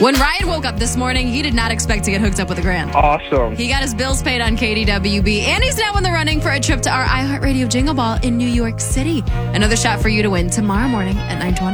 When Ryan woke up this morning, he did not expect to get hooked up with a grand. Awesome. He got his bills paid on KDWB, and he's now in the running for a trip to our iHeartRadio Jingle Ball in New York City. Another shot for you to win tomorrow morning at 9:20.